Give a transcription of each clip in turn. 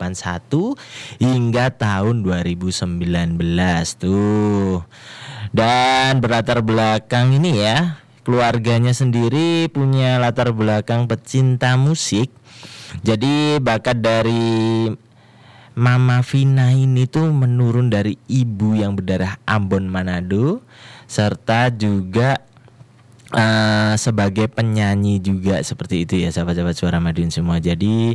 zaman 1 hingga tahun 2019 tuh. Dan berlatar belakang ini ya, keluarganya sendiri punya latar belakang pecinta musik. Jadi bakat dari Mama Vina ini tuh menurun dari ibu yang berdarah Ambon Manado, serta juga sebagai penyanyi juga seperti itu ya sahabat-sahabat Suara Madiun semua. Jadi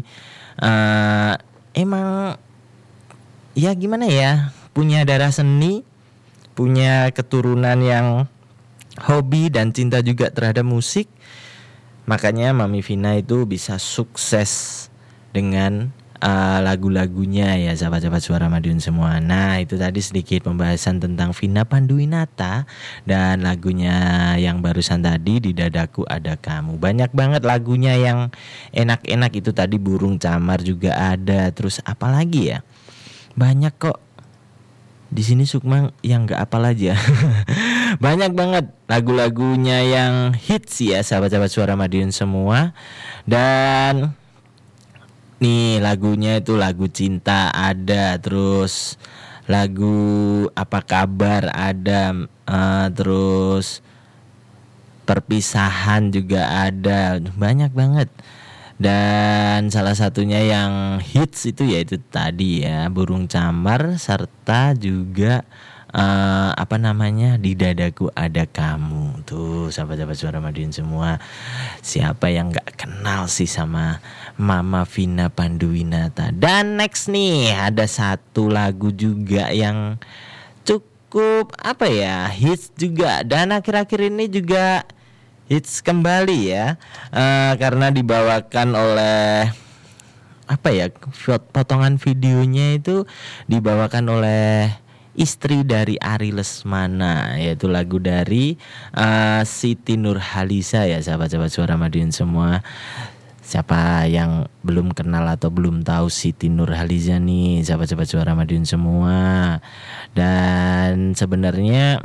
emang ya gimana ya, punya darah seni, punya keturunan yang hobi dan cinta juga terhadap musik. Makanya Mami Vina itu bisa sukses dengan lagu-lagunya ya sahabat-sahabat Suara Madiun semua. Nah itu tadi sedikit pembahasan tentang Vina Panduwinata dan lagunya yang barusan tadi, Di Dadaku Ada Kamu. Banyak banget lagunya yang enak-enak itu tadi, Burung Camar juga ada. Terus apa lagi ya? Banyak kok. Di sini Sukma yang nggak apal aja. Banyak banget lagu-lagunya yang hits ya sahabat-sahabat Suara Madiun semua. Dan nih lagunya itu lagu cinta ada, terus lagu apa kabar ada, terus perpisahan juga ada, banyak banget. Dan salah satunya yang hits itu yaitu tadi ya, Burung Camar, serta juga Di Dadaku Ada Kamu. Tuh sahabat-sahabat Suara Madiun semua, siapa yang gak kenal sih sama Mama Vina Panduwinata. Dan next nih ada satu lagu juga yang cukup hits juga, dan akhir-akhir ini juga hits kembali ya, karena dibawakan oleh potongan videonya itu dibawakan oleh istri dari Ari Lesmana, yaitu lagu dari Siti Nurhaliza ya sahabat-sahabat Suara Madiun semua. Siapa yang belum kenal atau belum tahu Siti Nurhaliza nih sahabat-sahabat Suara Madiun semua. Dan sebenarnya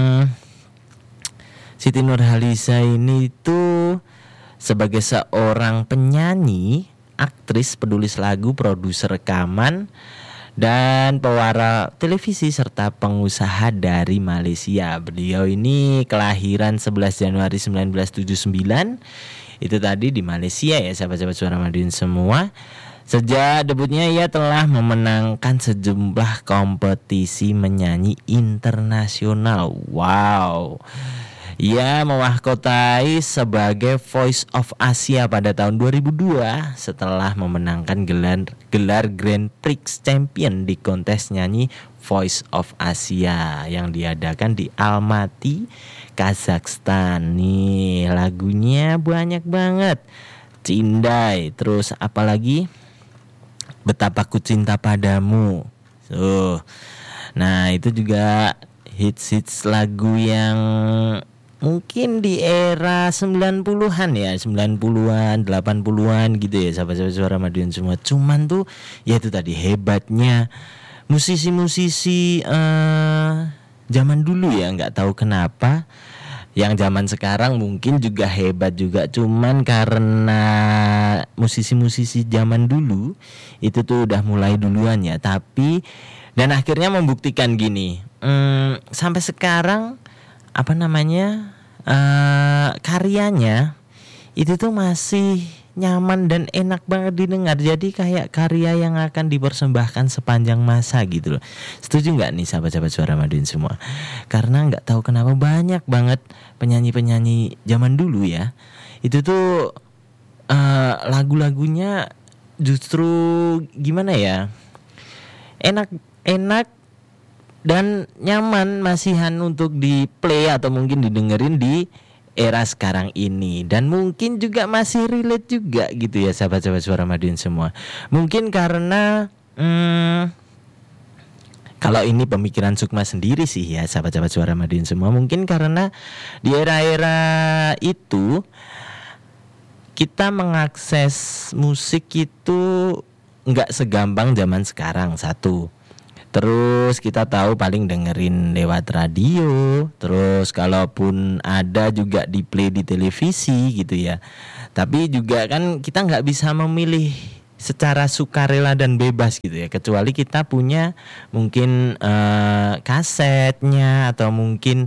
Siti Nurhaliza ini itu sebagai seorang penyanyi, aktris, penulis lagu, produser rekaman, dan pewara televisi serta pengusaha dari Malaysia. Beliau ini kelahiran 11 Januari 1979. Itu tadi di Malaysia ya sahabat-sahabat Suara Madiun semua. Sejak debutnya ia telah memenangkan sejumlah kompetisi menyanyi internasional. Wow. Ia mewahkotai sebagai Voice of Asia pada tahun 2002 setelah memenangkan gelar Grand Prix Champion di kontes nyanyi Voice of Asia yang diadakan di Almaty, Kazakhstan. Nih lagunya banyak banget. Cindai, terus apalagi Betapa Ku Cinta Padamu. Nah itu juga hits lagu yang mungkin di era 90-an ya, 90-an, 80-an gitu ya sahabat-sahabat Suara Madiun semua. Cuman tuh ya itu tadi hebatnya musisi-musisi zaman dulu ya, nggak tahu kenapa yang zaman sekarang mungkin juga hebat juga, cuman karena musisi-musisi zaman dulu itu tuh udah mulai duluan ya, tapi dan akhirnya membuktikan gini, sampai sekarang karyanya itu tuh masih nyaman dan enak banget didengar. Jadi kayak karya yang akan dipersembahkan sepanjang masa gitu loh. Setuju nggak nih sahabat-sahabat Suara Madiun semua? Karena nggak tahu kenapa banyak banget penyanyi-penyanyi zaman dulu ya, itu tuh lagu-lagunya justru gimana ya, enak dan nyaman masihan untuk di play atau mungkin didengerin di era sekarang ini. Dan mungkin juga masih relate juga gitu ya sahabat-sahabat Suara Madiun semua. Mungkin karena kalau ini pemikiran Sukma sendiri sih ya sahabat-sahabat Suara Madiun semua, mungkin karena di era-era itu kita mengakses musik itu nggak segampang zaman sekarang, satu. Terus kita tahu paling dengerin lewat radio, terus kalaupun ada juga di play di televisi gitu ya. Tapi juga kan kita nggak bisa memilih secara sukarela dan bebas gitu ya, kecuali kita punya mungkin kasetnya atau mungkin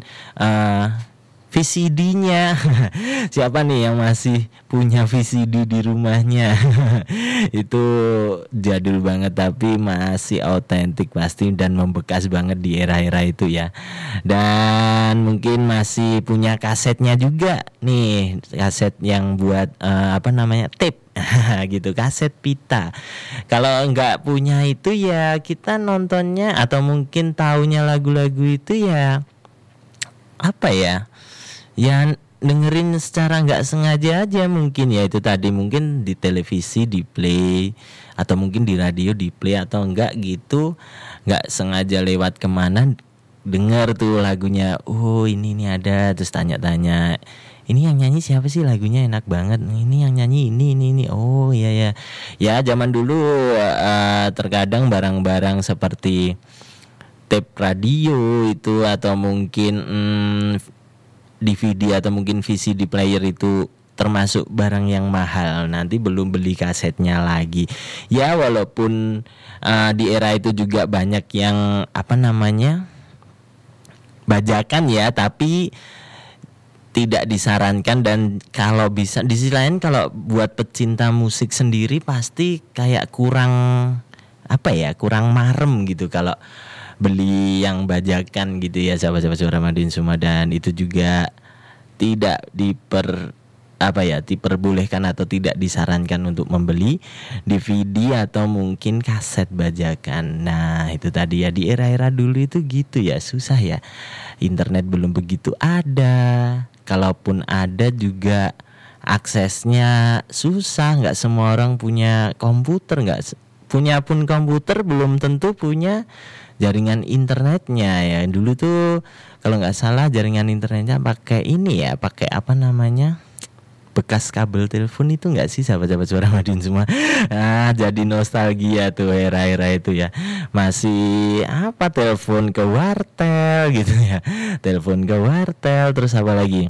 VCD-nya. Siapa nih yang masih punya VCD di rumahnya? Itu jadul banget tapi masih autentik pasti dan membekas banget di era-era itu ya. Dan mungkin masih punya kasetnya juga nih, kaset yang buat tape. Gitu, kaset pita. Kalau nggak punya itu ya kita nontonnya atau mungkin taunya lagu-lagu itu ya ya dengerin secara nggak sengaja aja, mungkin ya itu tadi, mungkin di televisi di play atau mungkin di radio di play atau enggak gitu, nggak sengaja lewat kemana denger tuh lagunya, oh ini ada, terus tanya-tanya, ini yang nyanyi siapa sih, lagunya enak banget, ini yang nyanyi ini, oh iya ya zaman dulu terkadang barang-barang seperti tape radio itu atau mungkin DVD atau mungkin VCD player itu termasuk barang yang mahal, nanti belum beli kasetnya lagi. Ya walaupun di era itu juga banyak yang bajakan ya, tapi tidak disarankan. Dan kalau bisa di sisi lain, kalau buat pecinta musik sendiri pasti kayak kurang marem gitu kalau beli yang bajakan gitu ya, sahabat-sahabat Suara Madiun semua. Dan itu juga tidak diperbolehkan atau tidak disarankan untuk membeli DVD atau mungkin kaset bajakan. Nah itu tadi ya, di era-era dulu itu gitu ya, susah ya, internet belum begitu ada, kalaupun ada juga aksesnya susah, nggak semua orang punya komputer, nggak punya pun komputer belum tentu punya jaringan internetnya ya. Dulu tuh kalau nggak salah jaringan internetnya pakai bekas kabel telepon itu nggak sih, sahabat-sahabat Suara Madiun semua. Jadi nostalgia tuh era-era itu ya. Masih telepon ke wartel gitu ya, telepon ke wartel, terus apa lagi?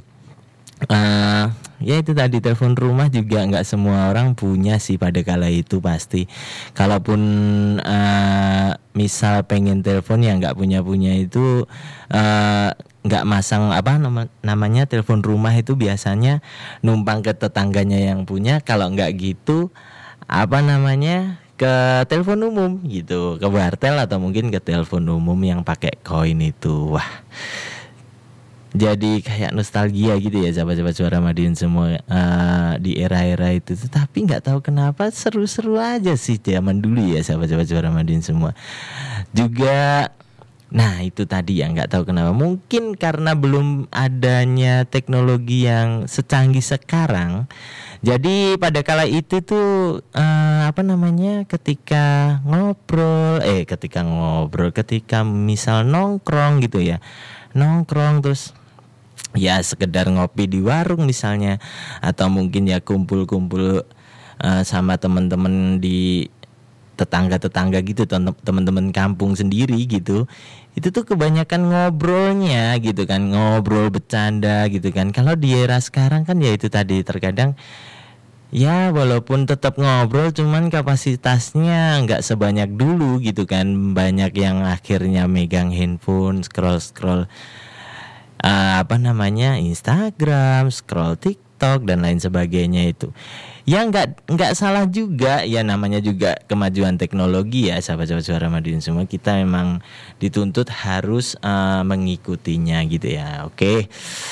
Ya itu tadi, telepon rumah juga nggak semua orang punya sih pada kala itu pasti. Kalaupun misal pengen telepon ya nggak punya itu nggak masang namanya telepon rumah, itu biasanya numpang ke tetangganya yang punya. Kalau nggak gitu ke telepon umum gitu, ke wartel atau mungkin ke telepon umum yang pakai koin itu. Wah, jadi kayak nostalgia gitu ya, sahabat-sahabat Suara Madiun semua di era-era itu. Tapi nggak tahu kenapa seru-seru aja sih zaman dulu ya, sahabat-sahabat Suara Madiun semua. Juga, nah itu tadi ya, nggak tahu kenapa. Mungkin karena belum adanya teknologi yang secanggih sekarang. Jadi pada kala itu tuh ketika misal nongkrong gitu ya, terus ya sekedar ngopi di warung misalnya, atau mungkin ya kumpul-kumpul sama teman-teman di tetangga-tetangga gitu, teman-teman kampung sendiri gitu. Itu tuh kebanyakan ngobrolnya gitu kan, ngobrol bercanda gitu kan. Kalau di era sekarang kan ya itu tadi, terkadang ya walaupun tetap ngobrol cuman kapasitasnya nggak sebanyak dulu gitu kan. Banyak yang akhirnya megang handphone, scroll Instagram, scroll TikTok dan lain sebagainya itu. Ya nggak salah juga ya, namanya juga kemajuan teknologi ya, sahabat-sahabat Suara Madiun semua. Kita memang dituntut harus mengikutinya gitu ya. Oke.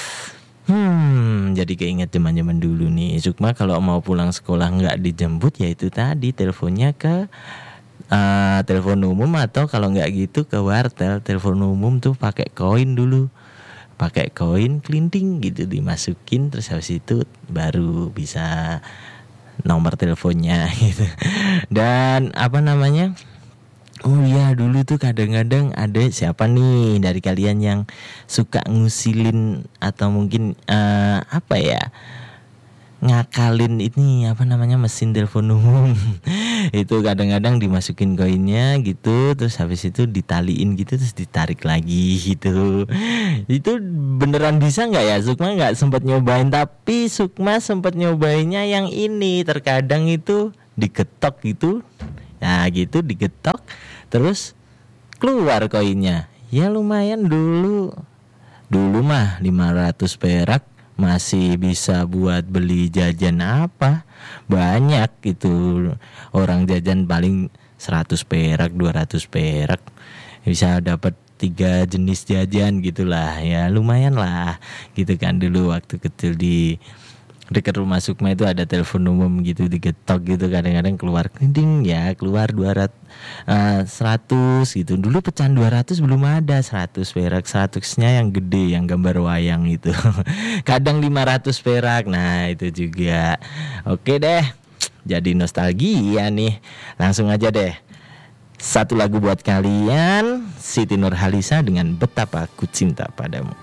Jadi keinget zaman-zaman dulu nih. Sukma kalau mau pulang sekolah nggak dijemput, ya itu tadi, teleponnya ke telepon umum, atau kalau nggak gitu ke wartel. Telepon umum tuh pakai koin dulu, pakai koin kelinting gitu, dimasukin, terus habis itu baru bisa nomor teleponnya gitu. Dan oh iya, dulu tuh kadang-kadang ada siapa nih dari kalian yang suka ngusilin atau mungkin ngakalin ini mesin telepon umum. Itu kadang-kadang dimasukin koinnya gitu, terus habis itu ditaliin gitu, terus ditarik lagi gitu. Itu beneran bisa nggak ya? Sukma nggak sempat nyobain, tapi Sukma sempat nyobainnya yang ini. Terkadang itu digetok gitu. Nah gitu digetok, terus keluar koinnya. Ya lumayan dulu mah 500 perak masih bisa buat beli jajan apa. Banyak gitu. Orang jajan paling 100 perak, 200 perak. Bisa dapat 3 jenis jajan gitulah. Ya lumayan lah gitu kan. Dulu waktu kecil di dekat rumah Sukma itu ada telepon umum gitu, digetok gitu, kadang-kadang keluar ding ya, keluar 100 gitu. Dulu pecahan 200 belum ada, 100 perak, 100-nya yang gede yang gambar wayang itu. Kadang 500 perak. Nah, itu juga. Oke deh. Jadi nostalgia nih. Langsung aja deh. Satu lagu buat kalian, Siti Nurhaliza dengan Betapa Ku Cinta Padamu.